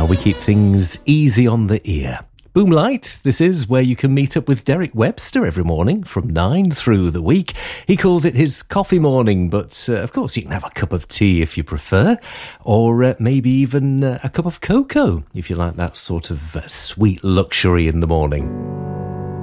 we keep things easy on the ear. Boomlight, this is where you can meet up with Derek Webster every morning from 9 through the week. He calls it his coffee morning, but of course you can have a cup of tea if you prefer, or maybe even a cup of cocoa if you like that sort of sweet luxury in the morning.